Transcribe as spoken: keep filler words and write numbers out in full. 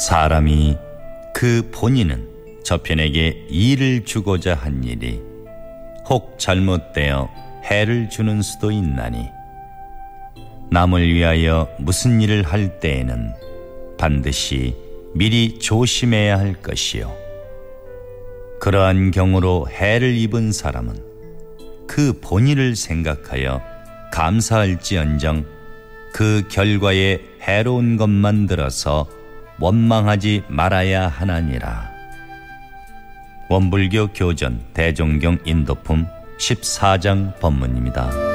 사람이 그 본인은 저편에게 이를 주고자 한 일이 혹 잘못되어 해를 주는 수도 있나니 남을 위하여 무슨 일을 할 때에는 반드시 미리 조심해야 할 것이요 그러한 경우로 해를 입은 사람은 그 본인을 생각하여 감사할지언정 그 결과에 해로운 것만 들어서 원망하지 말아야 하나니라. 원불교 교전 대종경 인도품 십사 장 법문입니다.